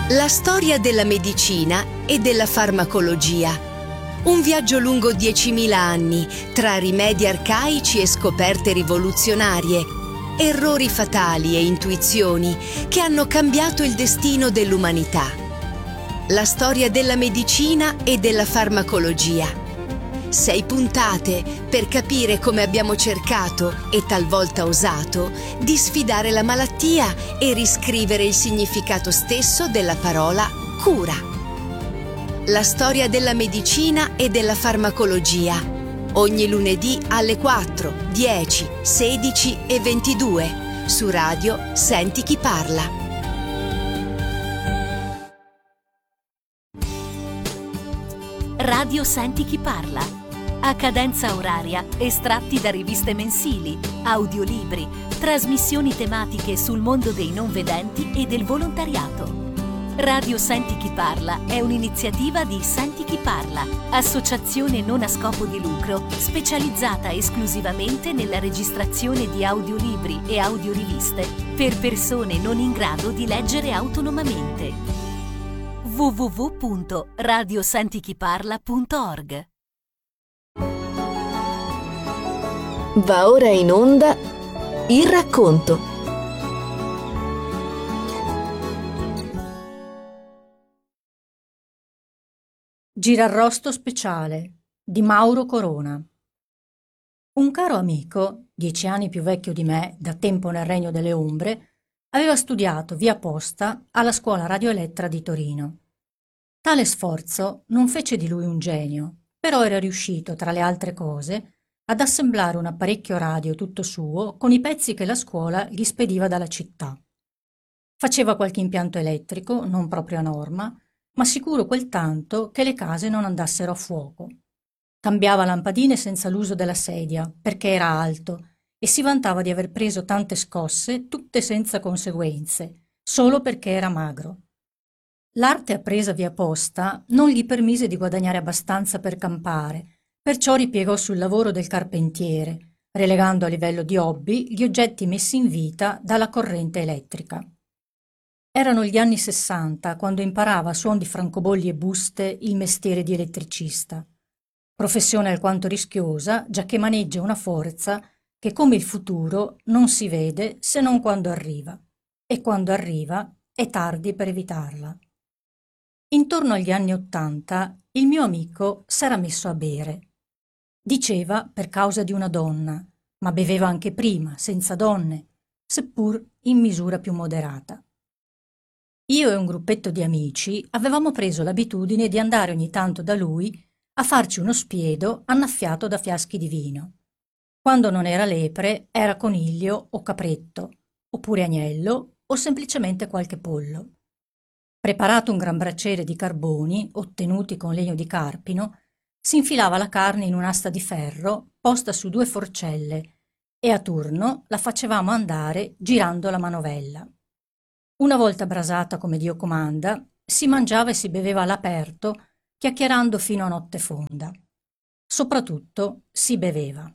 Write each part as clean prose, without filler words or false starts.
La storia della medicina e della farmacologia. Un viaggio lungo 10.000 anni tra rimedi arcaici e scoperte rivoluzionarie, errori fatali e intuizioni che hanno cambiato il destino dell'umanità. La storia della medicina e della farmacologia. 6 puntate per capire come abbiamo cercato, e talvolta osato, di sfidare la malattia e riscrivere il significato stesso della parola cura. La storia della medicina e della farmacologia. Ogni lunedì alle 4, 10, 16 e 22 su Radio Senti chi parla. Radio Senti chi parla. A cadenza oraria, estratti da riviste mensili, audiolibri, trasmissioni tematiche sul mondo dei non vedenti e del volontariato. Radio Senti chi parla è un'iniziativa di Senti chi parla, associazione non a scopo di lucro specializzata esclusivamente nella registrazione di audiolibri e audioriviste per persone non in grado di leggere autonomamente. www.radiosentichiparla.org. Va ora in onda Il racconto. Girarrosto speciale di Mauro Corona. Un caro amico, 10 anni più vecchio di me, da tempo nel Regno delle Ombre, aveva studiato via posta alla scuola radioelettra di Torino. Tale sforzo non fece di lui un genio, però era riuscito, tra le altre cose, ad assemblare un apparecchio radio tutto suo con i pezzi che la scuola gli spediva dalla città. Faceva qualche impianto elettrico, non proprio a norma, ma sicuro quel tanto che le case non andassero a fuoco. Cambiava lampadine senza l'uso della sedia, perché era alto, e si vantava di aver preso tante scosse, tutte senza conseguenze, solo perché era magro. L'arte appresa via posta non gli permise di guadagnare abbastanza per campare, perciò ripiegò sul lavoro del carpentiere, relegando a livello di hobby gli oggetti messi in vita dalla corrente elettrica. Erano gli anni 60 quando imparava a suon di francobolli e buste il mestiere di elettricista, professione alquanto rischiosa, giacché maneggia una forza che, come il futuro, non si vede se non quando arriva, e quando arriva è tardi per evitarla. Intorno agli anni 80 il mio amico s'era messo a bere. Diceva per causa di una donna, ma beveva anche prima, senza donne, seppur in misura più moderata. Io e un gruppetto di amici avevamo preso l'abitudine di andare ogni tanto da lui a farci uno spiedo annaffiato da fiaschi di vino. Quando non era lepre, era coniglio o capretto, oppure agnello o semplicemente qualche pollo. Preparato un gran braciere di carboni, ottenuti con legno di carpino, si infilava la carne in un'asta di ferro posta su 2 forcelle e a turno la facevamo andare girando la manovella. Una volta brasata come Dio comanda, si mangiava e si beveva all'aperto, chiacchierando fino a notte fonda. Soprattutto si beveva.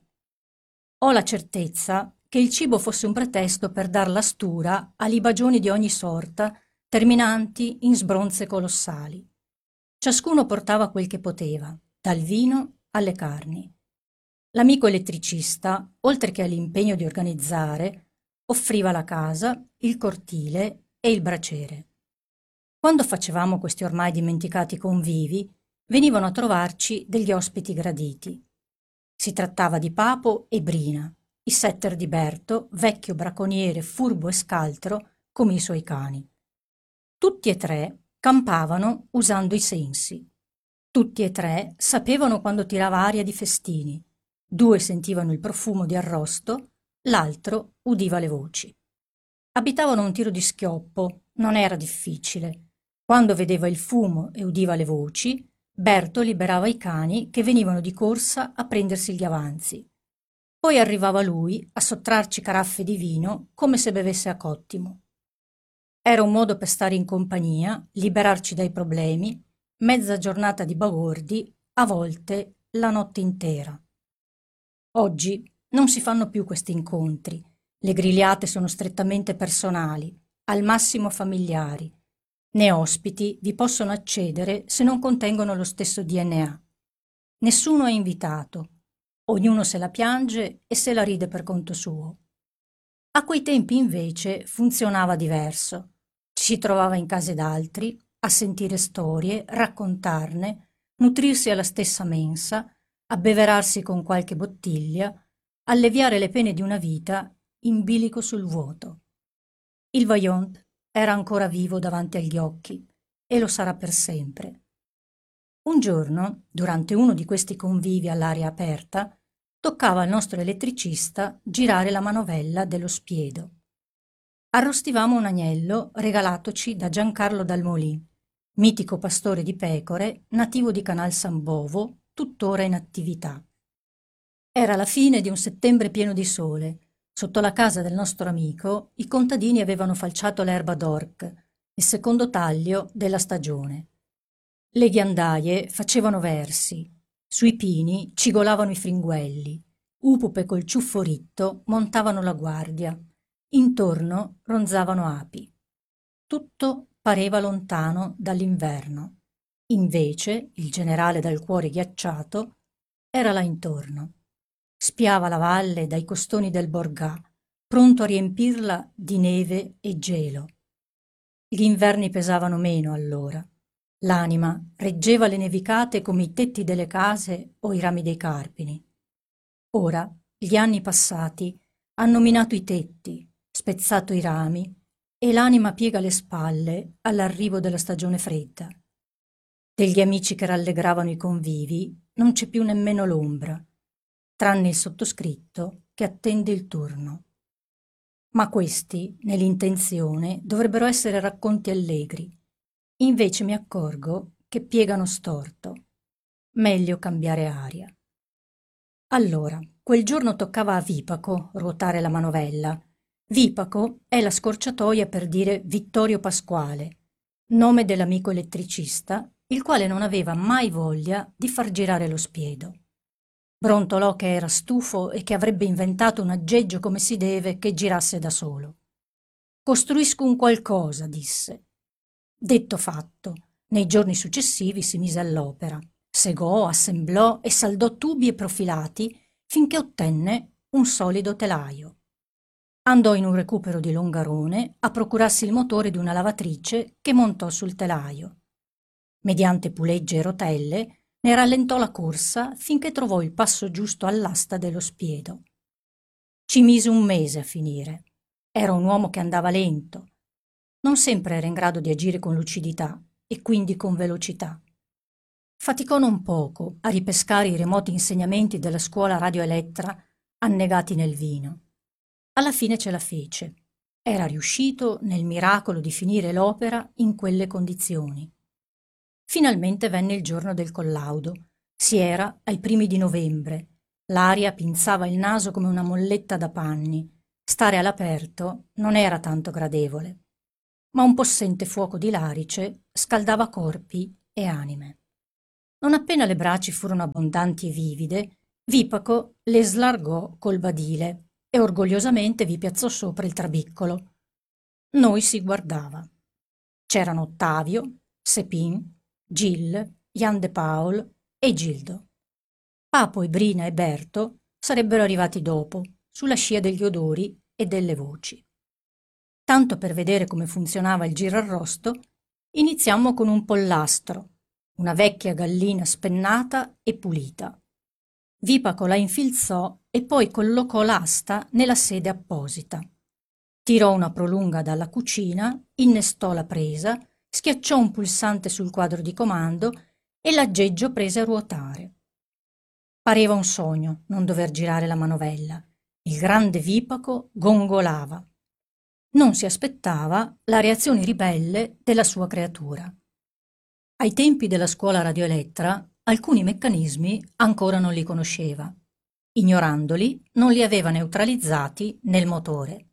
Ho la certezza che il cibo fosse un pretesto per dar la stura a libagioni di ogni sorta, terminanti in sbronze colossali. Ciascuno portava quel che poteva, dal vino alle carni. L'amico elettricista, oltre che all'impegno di organizzare, offriva la casa, il cortile e il braciere. Quando facevamo questi ormai dimenticati convivi, venivano a trovarci degli ospiti graditi. Si trattava di Papo e Brina, i setter di Berto, vecchio bracconiere furbo e scaltro come i suoi cani. Tutti e 3 campavano usando i sensi. Tutti e 3 sapevano quando tirava aria di festini. 2 sentivano il profumo di arrosto, l'altro udiva le voci. Abitavano a un tiro di schioppo, non era difficile. Quando vedeva il fumo e udiva le voci, Berto liberava i cani che venivano di corsa a prendersi gli avanzi. Poi arrivava lui a sottrarci caraffe di vino come se bevesse a cottimo. Era un modo per stare in compagnia, liberarci dai problemi, mezza giornata di bagordi, a volte la notte intera. Oggi non si fanno più questi incontri, le grigliate sono strettamente personali, al massimo familiari, Né ospiti vi possono accedere se non contengono lo stesso DNA. Nessuno è invitato. Ognuno se la piange e se la ride per conto suo. A quei tempi invece funzionava diverso. Ci si trovava in case d'altri, a sentire storie, raccontarne, nutrirsi alla stessa mensa, abbeverarsi con qualche bottiglia, alleviare le pene di una vita in bilico sul vuoto. Il Vaillant era ancora vivo davanti agli occhi e lo sarà per sempre. Un giorno, durante uno di questi convivi all'aria aperta, toccava al nostro elettricista girare la manovella dello spiedo. Arrostivamo un agnello regalatoci da Giancarlo Dalmolin, mitico pastore di pecore, nativo di Canal San Bovo, tuttora in attività. Era la fine di un settembre pieno di sole. Sotto la casa del nostro amico i contadini avevano falciato l'erba d'orc, il secondo taglio della stagione. Le ghiandaie facevano versi, sui pini cigolavano i fringuelli, upupe col ciuffo ritto montavano la guardia, intorno ronzavano api. Tutto pareva lontano dall'inverno. Invece il generale dal cuore ghiacciato era là intorno. Spiava la valle dai costoni del Borgà, pronto a riempirla di neve e gelo. Gli inverni pesavano meno allora. L'anima reggeva le nevicate come i tetti delle case o i rami dei carpini. Ora gli anni passati hanno minato i tetti, spezzato i rami e l'anima piega le spalle all'arrivo della stagione fredda. Degli amici che rallegravano i convivi non c'è più nemmeno l'ombra, tranne il sottoscritto che attende il turno. Ma questi, nell'intenzione, dovrebbero essere racconti allegri. Invece mi accorgo che piegano storto. Meglio cambiare aria. Allora, quel giorno toccava a Vipaco ruotare la manovella. Vipaco è la scorciatoia per dire Vittorio Pasquale, nome dell'amico elettricista, il quale non aveva mai voglia di far girare lo spiedo. Brontolò che era stufo e che avrebbe inventato un aggeggio come si deve che girasse da solo. «Costruisco un qualcosa», disse. Detto fatto, nei giorni successivi si mise all'opera, segò, assemblò e saldò tubi e profilati finché ottenne un solido telaio. Andò in un recupero di Longarone a procurarsi il motore di una lavatrice che montò sul telaio. Mediante pulegge e rotelle ne rallentò la corsa finché trovò il passo giusto all'asta dello spiedo. Ci mise un mese a finire. Era un uomo che andava lento. Non sempre era in grado di agire con lucidità e quindi con velocità. Faticò non poco a ripescare i remoti insegnamenti della scuola radioelettra annegati nel vino. Alla fine ce la fece. Era riuscito nel miracolo di finire l'opera in quelle condizioni. Finalmente venne il giorno del collaudo. Si era ai primi di novembre. L'aria pinzava il naso come una molletta da panni. Stare all'aperto non era tanto gradevole. Ma un possente fuoco di larice scaldava corpi e anime. Non appena le braci furono abbondanti e vivide, Vipaco le slargò col badile e orgogliosamente vi piazzò sopra il trabiccolo. Noi si guardava. C'erano Ottavio, Sepin, Gilles, Jan de Paul e Gildo. Papo e Brina e Berto sarebbero arrivati dopo, sulla scia degli odori e delle voci. Tanto per vedere come funzionava il girarrosto, iniziammo con un pollastro, una vecchia gallina spennata e pulita. Vipaco la infilzò e poi collocò l'asta nella sede apposita. Tirò una prolunga dalla cucina, innestò la presa, schiacciò un pulsante sul quadro di comando e l'aggeggio prese a ruotare. Pareva un sogno non dover girare la manovella. Il grande Vipaco gongolava. Non si aspettava la reazione ribelle della sua creatura. Ai tempi della scuola radioelettra, alcuni meccanismi ancora non li conosceva. Ignorandoli, non li aveva neutralizzati nel motore.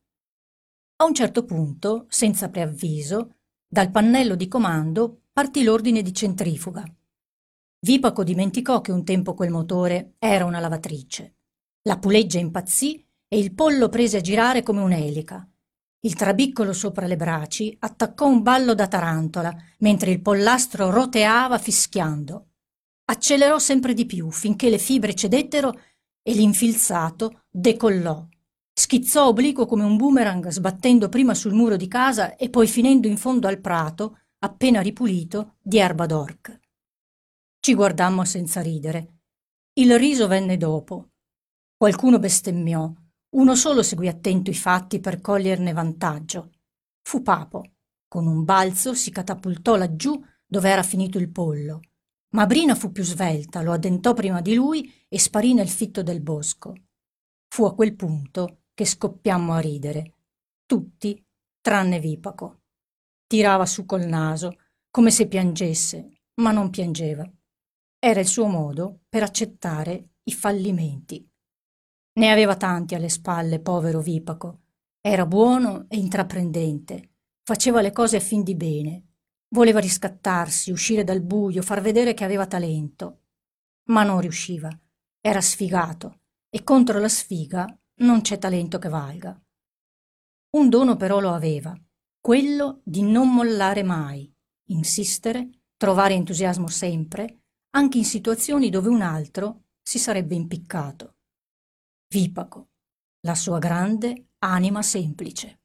A un certo punto, senza preavviso, dal pannello di comando partì l'ordine di centrifuga. Vipaco dimenticò che un tempo quel motore era una lavatrice. La puleggia impazzì e il pollo prese a girare come un'elica. Il trabiccolo sopra le braci attaccò un ballo da tarantola, mentre il pollastro roteava fischiando. Accelerò sempre di più finché le fibre cedettero e l'infilzato decollò. Schizzò obliquo come un boomerang, sbattendo prima sul muro di casa e poi finendo in fondo al prato, appena ripulito, di erba d'orc. Ci guardammo senza ridere. Il riso venne dopo. Qualcuno bestemmiò. Uno solo seguì attento i fatti per coglierne vantaggio. Fu Papo. Con un balzo si catapultò laggiù dove era finito il pollo. Ma Brina fu più svelta, lo addentò prima di lui e sparì nel fitto del bosco. Fu a quel punto che scoppiammo a ridere. Tutti, tranne Vipaco. Tirava su col naso, come se piangesse, ma non piangeva. Era il suo modo per accettare i fallimenti. Ne aveva tanti alle spalle, povero Vipaco. Era buono e intraprendente. Faceva le cose a fin di bene. Voleva riscattarsi, uscire dal buio, far vedere che aveva talento. Ma non riusciva. Era sfigato e contro la sfiga non c'è talento che valga. Un dono però lo aveva, quello di non mollare mai, insistere, trovare entusiasmo sempre, anche in situazioni dove un altro si sarebbe impiccato. Vipaco, la sua grande anima semplice.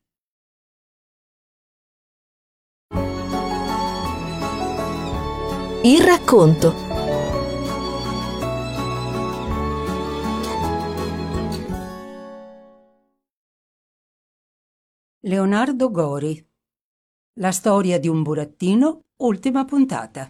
Il racconto. Leonardo Gori. La storia di un burattino, ultima puntata.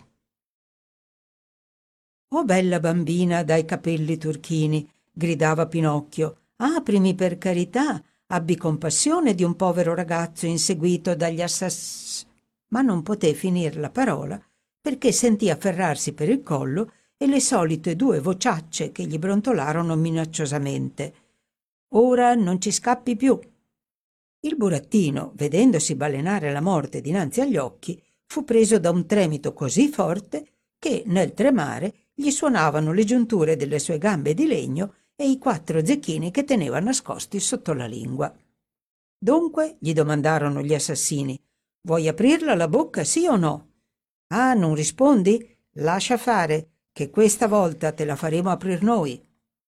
«Oh bella bambina dai capelli turchini», gridava Pinocchio, «aprimi per carità, abbi compassione di un povero ragazzo inseguito dagli Ma non poté finir la parola perché sentì afferrarsi per il collo e le solite due vociacce che gli brontolarono minacciosamente. «Ora non ci scappi più». Il burattino, vedendosi balenare la morte dinanzi agli occhi, fu preso da un tremito così forte che, nel tremare, gli suonavano le giunture delle sue gambe di legno e i 4 zecchini che teneva nascosti sotto la lingua. «Dunque», gli domandarono gli assassini, «vuoi aprirla la bocca, sì o no?» «Ah, non rispondi? Lascia fare, che questa volta te la faremo aprir noi».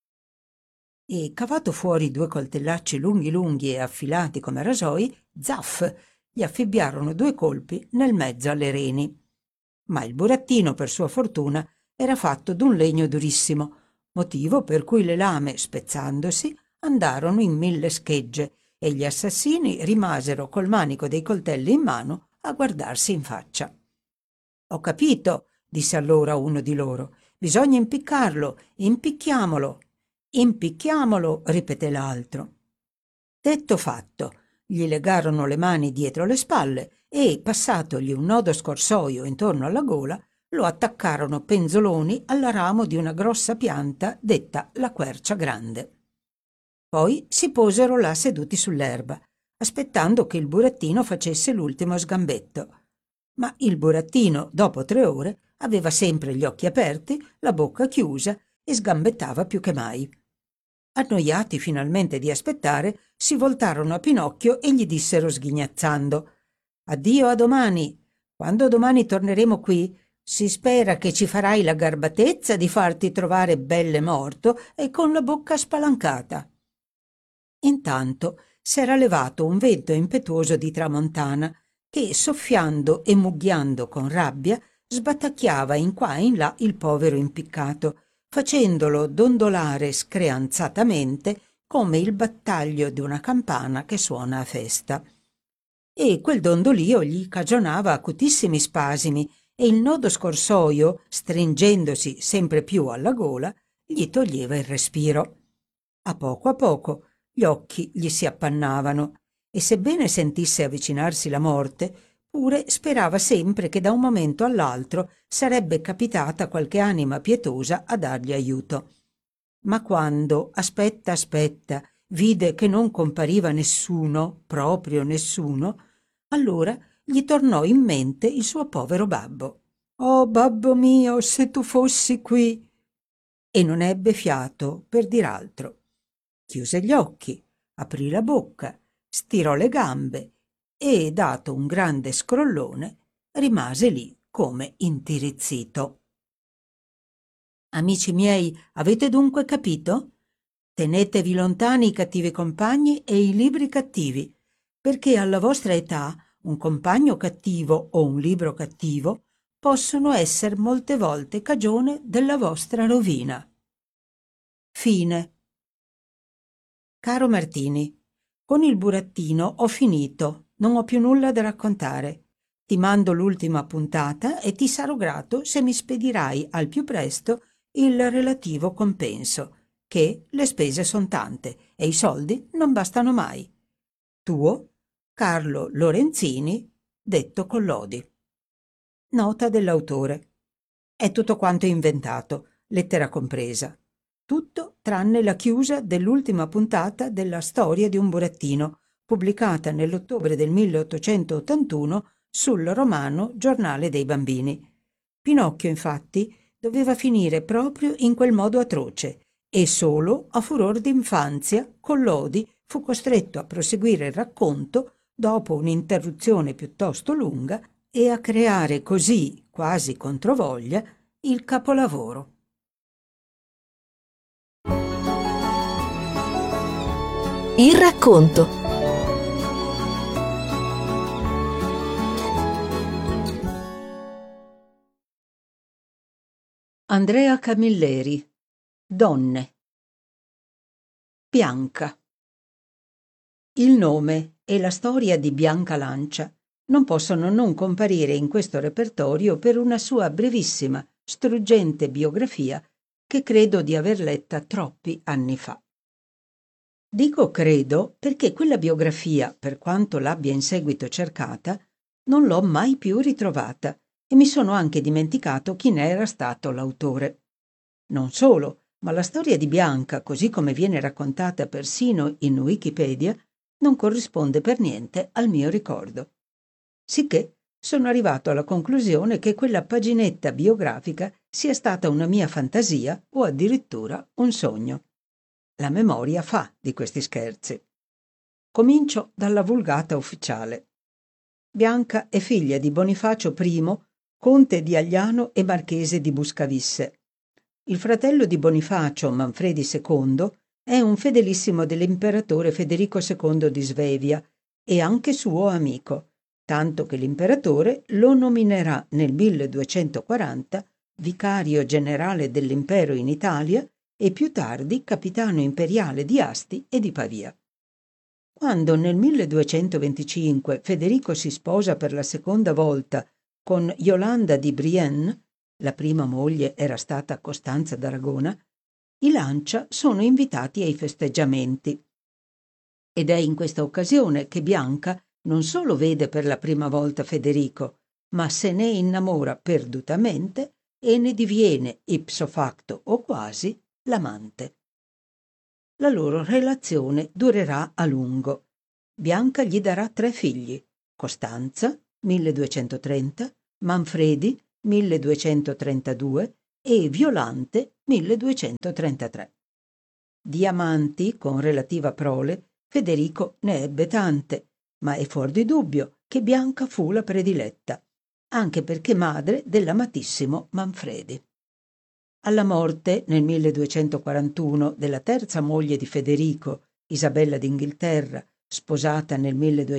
E cavato fuori 2 coltellacci lunghi lunghi e affilati come rasoi, zaff, gli affibbiarono 2 colpi nel mezzo alle reni. Ma il burattino, per sua fortuna, era fatto d'un legno durissimo, motivo per cui le lame, spezzandosi, andarono in 1000 schegge e gli assassini rimasero col manico dei coltelli in mano a guardarsi in faccia. «Ho capito», disse allora uno di loro, «bisogna impiccarlo, impicchiamolo». «Impicchiamolo», ripeté l'altro. Detto fatto, gli legarono le mani dietro le spalle e, passatogli un nodo scorsoio intorno alla gola, lo attaccarono penzoloni al ramo di una grossa pianta detta la quercia grande. Poi si posero là seduti sull'erba, aspettando che il burattino facesse l'ultimo sgambetto. Ma il burattino, dopo 3 ore, aveva sempre gli occhi aperti, la bocca chiusa e sgambettava più che mai. Annoiati finalmente di aspettare, si voltarono a Pinocchio e gli dissero sghignazzando: «Addio, a domani. Quando domani torneremo qui, si spera che ci farai la garbatezza di farti trovare belle morto e con la bocca spalancata». Intanto s'era levato un vento impetuoso di tramontana che, soffiando e mugghiando con rabbia, sbatacchiava in qua e in là il povero impiccato, facendolo dondolare screanzatamente come il battaglio di una campana che suona a festa. E quel dondolio gli cagionava acutissimi spasimi e il nodo scorsoio, stringendosi sempre più alla gola, gli toglieva il respiro. A poco gli occhi gli si appannavano e, sebbene sentisse avvicinarsi la morte, pure sperava sempre che da un momento all'altro sarebbe capitata qualche anima pietosa a dargli aiuto. Ma quando, aspetta, vide che non compariva nessuno, proprio nessuno, allora gli tornò in mente il suo povero babbo. «Oh, babbo mio, se tu fossi qui!» E non ebbe fiato per dir altro. Chiuse gli occhi, aprì la bocca, stirò le gambe e, dato un grande scrollone, rimase lì come intirizzito. Amici miei, avete dunque capito? Tenetevi lontani i cattivi compagni e i libri cattivi, perché alla vostra età un compagno cattivo o un libro cattivo possono essere molte volte cagione della vostra rovina. Fine. Caro Martini, con il burattino ho finito, non ho più nulla da raccontare. Ti mando l'ultima puntata e ti sarò grato se mi spedirai al più presto il relativo compenso, che le spese son tante e i soldi non bastano mai. Tuo, Carlo Lorenzini, detto Collodi. Nota dell'autore. È tutto quanto inventato, lettera compresa. Tutto tranne la chiusa dell'ultima puntata della Storia di un burattino, pubblicata nell'ottobre del 1881 sul romano Giornale dei bambini. Pinocchio, infatti, doveva finire proprio in quel modo atroce, e solo a furor d'infanzia Collodi fu costretto a proseguire il racconto dopo un'interruzione piuttosto lunga e a creare così, quasi controvoglia, il capolavoro. Il racconto. Andrea Camilleri. Donne. Bianca. Il nome e la storia di Bianca Lancia non possono non comparire in questo repertorio per una sua brevissima, struggente biografia che credo di aver letta troppi anni fa. Dico credo perché quella biografia, per quanto l'abbia in seguito cercata, non l'ho mai più ritrovata e mi sono anche dimenticato chi ne era stato l'autore. Non solo, ma la storia di Bianca, così come viene raccontata persino in Wikipedia, non corrisponde per niente al mio ricordo. Sicché sono arrivato alla conclusione che quella paginetta biografica sia stata una mia fantasia o addirittura un sogno. La memoria fa di questi scherzi. Comincio dalla vulgata ufficiale. Bianca è figlia di Bonifacio I, conte di Agliano e marchese di Buscavisse. Il fratello di Bonifacio, Manfredi II, è un fedelissimo dell'imperatore Federico II di Svevia e anche suo amico, tanto che l'imperatore lo nominerà nel 1240 vicario generale dell'impero in Italia e più tardi capitano imperiale di Asti e di Pavia. Quando nel 1225 Federico si sposa per la seconda volta con Yolanda di Brienne, la prima moglie era stata Costanza d'Aragona, i Lancia sono invitati ai festeggiamenti. Ed è in questa occasione che Bianca non solo vede per la prima volta Federico, ma se ne innamora perdutamente e ne diviene ipso facto o quasi l'amante. La loro relazione durerà a lungo. Bianca gli darà 3 figli: Costanza, 1230, Manfredi, 1232 e Violante, 1233. Di amanti, con relativa prole, Federico ne ebbe tante, ma è fuor di dubbio che Bianca fu la prediletta, anche perché madre dell'amatissimo Manfredi. Alla morte, nel 1241, della terza moglie di Federico, Isabella d'Inghilterra, sposata nel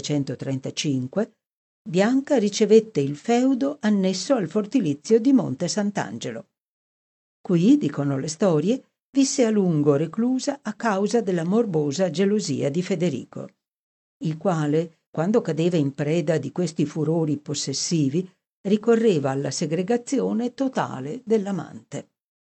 1235, Bianca ricevette il feudo annesso al fortilizio di Monte Sant'Angelo. Qui, dicono le storie, visse a lungo reclusa a causa della morbosa gelosia di Federico, il quale, quando cadeva in preda di questi furori possessivi, ricorreva alla segregazione totale dell'amante.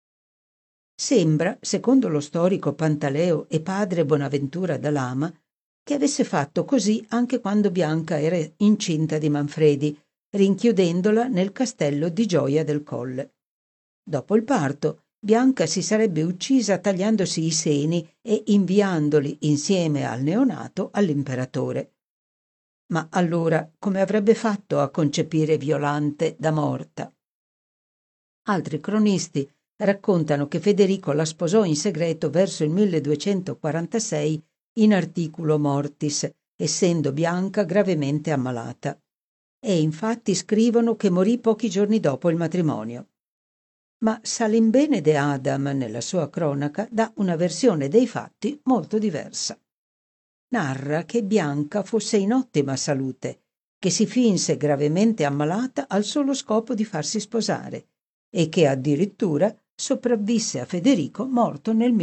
Sembra, secondo lo storico Pantaleo e padre Bonaventura da Lama, che avesse fatto così anche quando Bianca era incinta di Manfredi, rinchiudendola nel castello di Gioia del Colle. Dopo il parto, Bianca si sarebbe uccisa tagliandosi i seni e inviandoli insieme al neonato all'imperatore. Ma allora come avrebbe fatto a concepire Violante da morta? Altri cronisti raccontano che Federico la sposò in segreto verso il 1246 in articulo mortis essendo Bianca gravemente ammalata. E infatti scrivono che morì pochi giorni dopo il matrimonio. Ma Salimbene de Adam, nella sua cronaca, dà una versione dei fatti molto diversa. Narra che Bianca fosse in ottima salute, che si finse gravemente ammalata al solo scopo di farsi sposare e che addirittura sopravvisse a Federico morto nel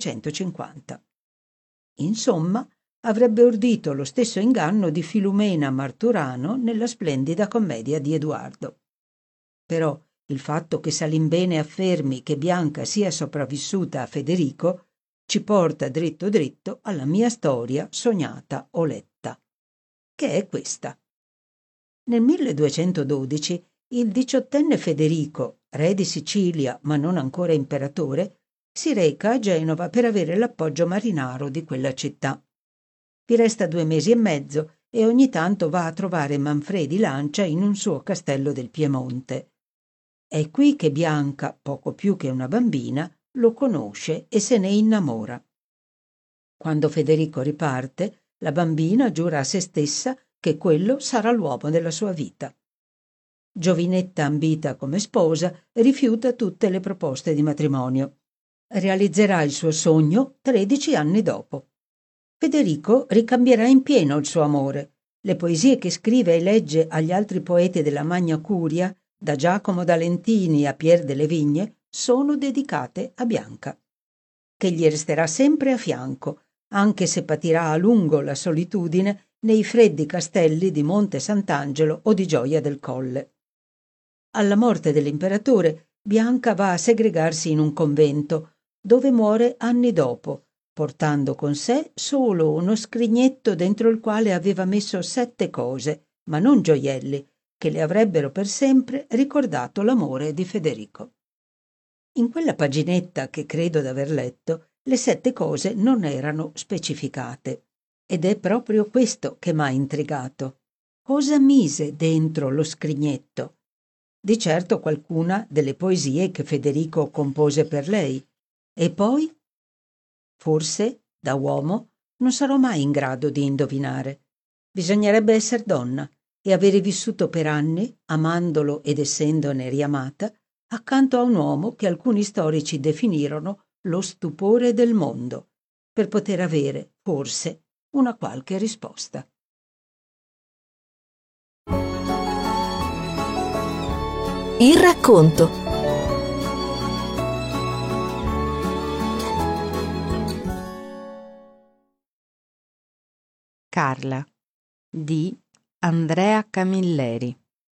1250. Insomma, avrebbe ordito lo stesso inganno di Filumena Marturano nella splendida commedia di Edoardo. Però il fatto che Salimbene affermi che Bianca sia sopravvissuta a Federico ci porta dritto dritto alla mia storia sognata o letta, che è questa. Nel 1212 il 18enne Federico, re di Sicilia ma non ancora imperatore, si reca a Genova per avere l'appoggio marinaro di quella città. Vi resta 2 mesi e mezzo e ogni tanto va a trovare Manfredi Lancia in un suo castello del Piemonte. È qui che Bianca, poco più che una bambina, lo conosce e se ne innamora. Quando Federico riparte, la bambina giura a se stessa che quello sarà l'uomo della sua vita. Giovinetta ambita come sposa, rifiuta tutte le proposte di matrimonio. Realizzerà il suo sogno 13 anni dopo. Federico ricambierà in pieno il suo amore. Le poesie che scrive e legge agli altri poeti della Magna Curia, da Giacomo da Lentini a Pier delle Vigne, sono dedicate a Bianca, che gli resterà sempre a fianco, anche se patirà a lungo la solitudine nei freddi castelli di Monte Sant'Angelo o di Gioia del Colle. Alla morte dell'imperatore, Bianca va a segregarsi in un convento, dove muore anni dopo, portando con sé solo uno scrignetto dentro il quale aveva messo 7 cose, ma non gioielli, che le avrebbero per sempre ricordato l'amore di Federico. In quella paginetta che credo d'aver letto, le 7 cose non erano specificate, ed è proprio questo che m'ha intrigato. Cosa mise dentro lo scrignetto? Di certo qualcuna delle poesie che Federico compose per lei. E poi? Forse, da uomo, non sarò mai in grado di indovinare. Bisognerebbe esser donna e avere vissuto per anni, amandolo ed essendone riamata, accanto a un uomo che alcuni storici definirono lo stupore del mondo, per poter avere, forse, una qualche risposta. Il racconto. Carla di Andrea Camilleri.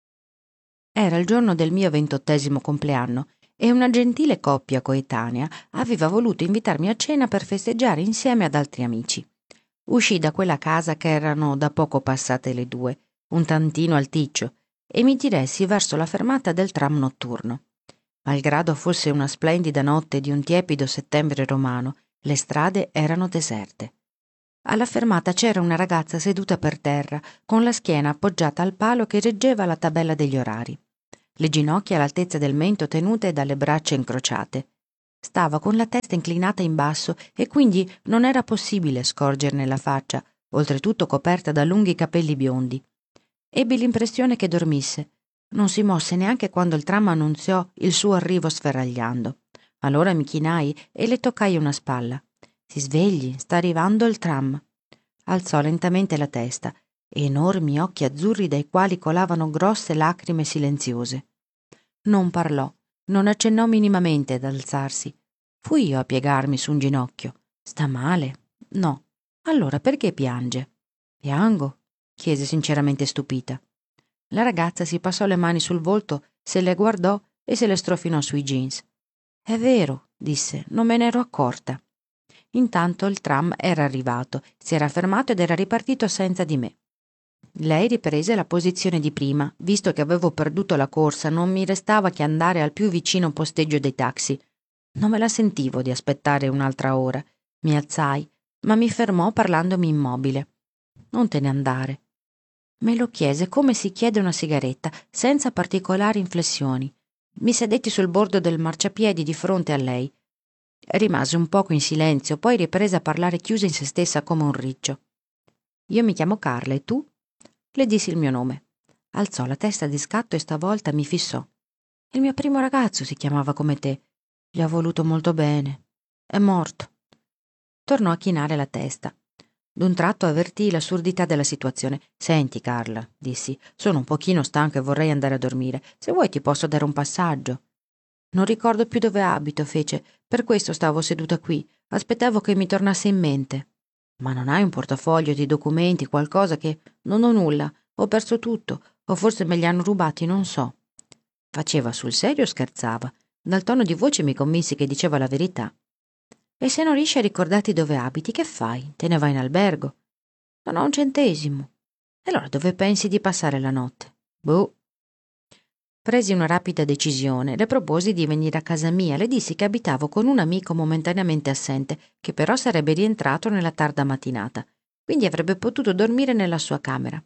Era il giorno del mio 28° compleanno e una gentile coppia coetanea aveva voluto invitarmi a cena per festeggiare insieme ad altri amici. Uscii da quella casa che erano da poco passate le 2, un tantino alticcio, e mi diressi verso la fermata del tram notturno. Malgrado fosse una splendida notte di un tiepido settembre romano, le strade erano deserte. Alla fermata c'era una ragazza seduta per terra, con la schiena appoggiata al palo che reggeva la tabella degli orari, le ginocchia all'altezza del mento tenute dalle braccia incrociate. Stava con la testa inclinata in basso e quindi non era possibile scorgerne la faccia, oltretutto coperta da lunghi capelli biondi. Ebbi l'impressione che dormisse. Non si mosse neanche quando il tram annunziò il suo arrivo sferragliando. Allora mi chinai e le toccai una spalla. «Si svegli, sta arrivando il tram». Alzò lentamente la testa, enormi occhi azzurri dai quali colavano grosse lacrime silenziose. Non parlò, non accennò minimamente ad alzarsi. Fui io a piegarmi su un ginocchio. «Sta male?» «No». «Allora perché piange?» «Piango?» chiese sinceramente stupita. La ragazza si passò le mani sul volto, se le guardò e se le strofinò sui jeans. «È vero», disse, «non me ne ero accorta». Intanto il tram era arrivato, si era fermato ed era ripartito senza di me. Lei riprese la posizione di prima. Visto che avevo perduto la corsa, non mi restava che andare al più vicino posteggio dei taxi. Non me la sentivo di aspettare un'altra ora. Mi alzai, ma mi fermò parlandomi immobile. «Non te ne andare». Me lo chiese come si chiede una sigaretta, senza particolari inflessioni. Mi sedetti sul bordo del marciapiedi di fronte a lei. Rimase un poco in silenzio, poi riprese a parlare chiusa in se stessa come un riccio. Io mi chiamo Carla e tu? Le dissi il mio nome. Alzò la testa di scatto e stavolta mi fissò. Il mio primo ragazzo si chiamava come te. Gli ho voluto molto bene. È morto. Tornò a chinare la testa. D'un tratto avvertii l'assurdità della situazione. Senti, Carla, dissi, sono un pochino stanca e vorrei andare a dormire. Se vuoi ti posso dare un passaggio. Non ricordo più dove abito, fece. Per questo stavo seduta qui. Aspettavo che mi tornasse in mente. Ma non hai un portafoglio di documenti, qualcosa che... Non ho nulla. Ho perso tutto. O forse me li hanno rubati, non so. Faceva sul serio o scherzava? Dal tono di voce mi convinsi che diceva la verità. E se non riesci a ricordarti dove abiti, che fai? Te ne vai in albergo? Non ho un centesimo. E allora dove pensi di passare la notte? Boh. Presi una rapida decisione. Le proposi di venire a casa mia. Le dissi che abitavo con un amico momentaneamente assente, che però sarebbe rientrato nella tarda mattinata, quindi avrebbe potuto dormire nella sua camera.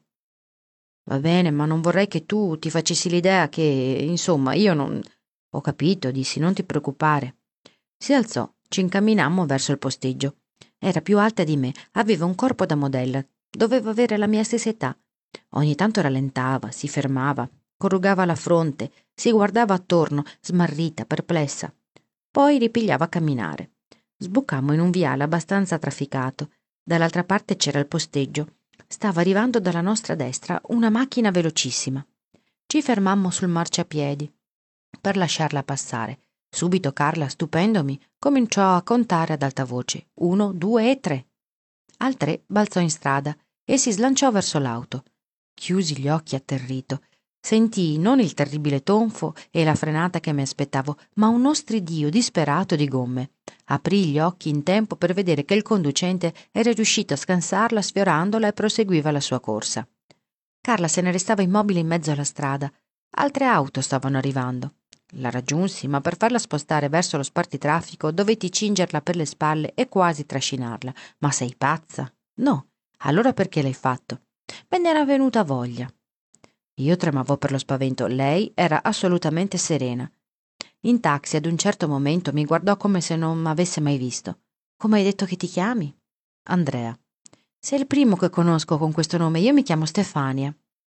Va bene, ma non vorrei che tu ti facessi l'idea che, insomma, io non... Ho capito, dissi, non ti preoccupare. Si alzò, ci incamminammo verso il posteggio. Era più alta di me, aveva un corpo da modella, doveva avere la mia stessa età. Ogni tanto rallentava, si fermava, corrugava la fronte, si guardava attorno, smarrita, perplessa. Poi ripigliava a camminare. Sbucammo in un viale abbastanza trafficato. Dall'altra parte c'era il posteggio. Stava arrivando dalla nostra destra una macchina velocissima. Ci fermammo sul marciapiedi per lasciarla passare. Subito Carla, stupendomi, cominciò a contare ad alta voce. 1, 2 e 3. Al 3 balzò in strada e si slanciò verso l'auto. Chiusi gli occhi atterrito. Sentii non il terribile tonfo e la frenata che mi aspettavo, ma uno stridio disperato di gomme. Aprì gli occhi in tempo per vedere che il conducente era riuscito a scansarla sfiorandola e proseguiva la sua corsa. Carla se ne restava immobile in mezzo alla strada. Altre auto stavano arrivando. La raggiunsi, ma per farla spostare verso lo spartitraffico dovetti cingerla per le spalle e quasi trascinarla. Ma sei pazza? No. Allora perché l'hai fatto? Me ne era venuta voglia. Io tremavo per lo spavento. Lei era assolutamente serena. In taxi ad un certo momento mi guardò come se non m'avesse mai visto. Come hai detto che ti chiami? Andrea. Sei il primo che conosco con questo nome. Io mi chiamo Stefania.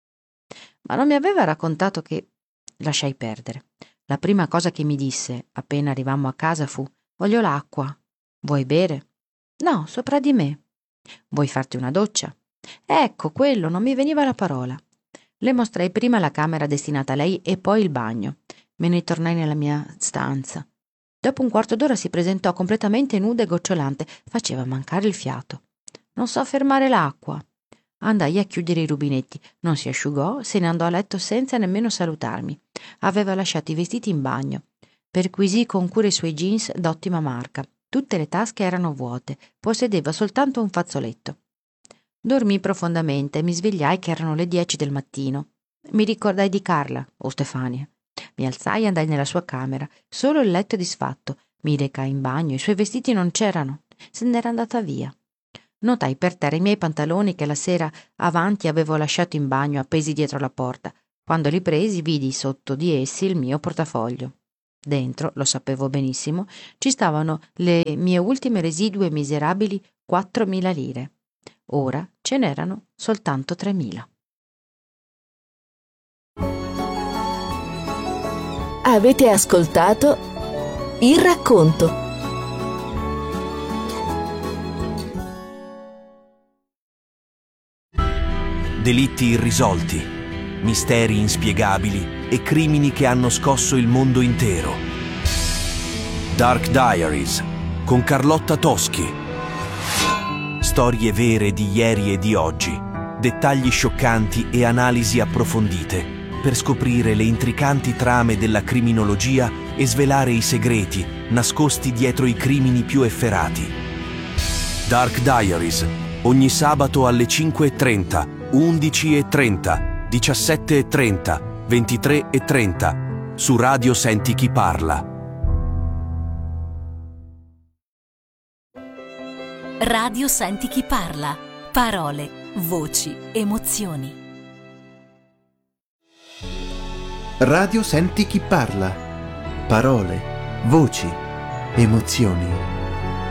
Ma non mi aveva raccontato che... Lasciai perdere. La prima cosa che mi disse, appena arrivammo a casa, fu: voglio l'acqua. Vuoi bere? No, sopra di me. Vuoi farti una doccia? Ecco, quello, non mi veniva la parola. Le mostrai prima la camera destinata a lei e poi il bagno. Me ne tornai nella mia stanza. Dopo un quarto d'ora si presentò completamente nuda e gocciolante. Faceva mancare il fiato. Non so fermare l'acqua. Andai a chiudere i rubinetti. Non si asciugò, se ne andò a letto senza nemmeno salutarmi. Aveva lasciato i vestiti in bagno. Perquisì con cura i suoi jeans d'ottima marca. Tutte le tasche erano vuote. Possedeva soltanto un fazzoletto. Dormii profondamente e mi svegliai che erano le 10 del mattino. Mi ricordai di Carla, o Stefania. Mi alzai e andai nella sua camera. Solo il letto disfatto. Mi recai in bagno. I suoi vestiti non c'erano. Se n'era andata via. Notai per terra i miei pantaloni che la sera avanti avevo lasciato in bagno appesi dietro la porta. Quando li presi vidi sotto di essi il mio portafoglio. Dentro, lo sapevo benissimo, ci stavano le mie ultime residue miserabili 4.000 lire. Ora ce n'erano soltanto 3.000. Avete ascoltato Il racconto. Delitti irrisolti, misteri inspiegabili e crimini che hanno scosso il mondo intero. Dark Diaries con Carlotta Toschi. Storie vere di ieri e di oggi, dettagli scioccanti e analisi approfondite per scoprire le intricanti trame della criminologia e svelare i segreti nascosti dietro i crimini più efferati. Dark Diaries, ogni sabato alle 5:30, 11:30, 17:30, 23:30 su Radio Senti Chi Parla. Radio Senti Chi Parla. Parole, voci, emozioni. Radio Senti Chi Parla. Parole, voci, emozioni.